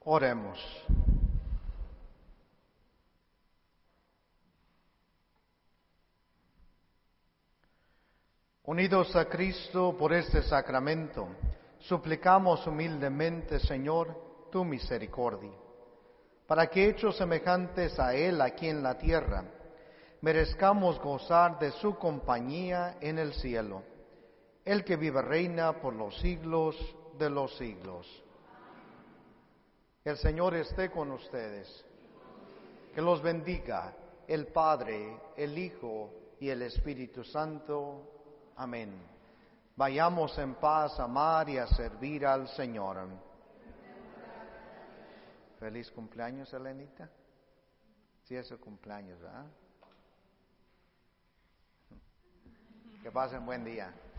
Oremos. Unidos a Cristo por este sacramento, suplicamos humildemente, Señor, tu misericordia, para que, hechos semejantes a Él aquí en la tierra, merezcamos gozar de su compañía en el cielo, el que vive reina por los siglos de los siglos. El Señor esté con ustedes. Que los bendiga el Padre, el Hijo y el Espíritu Santo. Amén. Vayamos en paz a amar y a servir al Señor. Feliz cumpleaños, Elenita. Sí, es su cumpleaños, ¿verdad? Que pasen buen día.